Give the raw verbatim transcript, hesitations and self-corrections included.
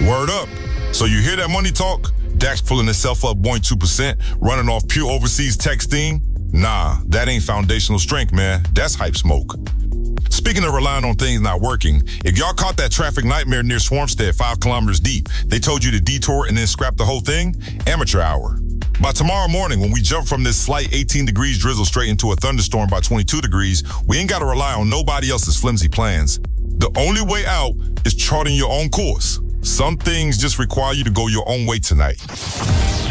Word up. So you hear that money talk? DAX pulling itself up zero point two percent, running off pure overseas tech steam? Nah, that ain't foundational strength, man. That's hype smoke. Speaking of relying on things not working, if y'all caught that traffic nightmare near Swarmstead five kilometers deep, they told you to detour and then scrap the whole thing? Amateur hour. By tomorrow morning, when we jump from this slight eighteen degrees drizzle straight into a thunderstorm by twenty-two degrees, we ain't gotta rely on nobody else's flimsy plans. The only way out is charting your own course. Some things just require you to go your own way tonight.